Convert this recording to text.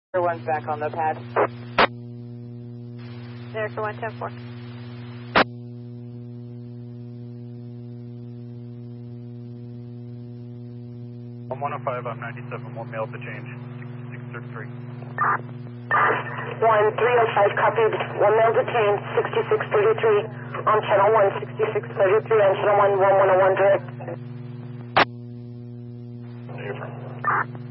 One's back on the pad. There's the 110-4. I'm 105, I'm 97, one mail to change, 6633. 1305 copied, one mail to change, 6633 on channel 1, 6633 on channel 1, 1101 direct.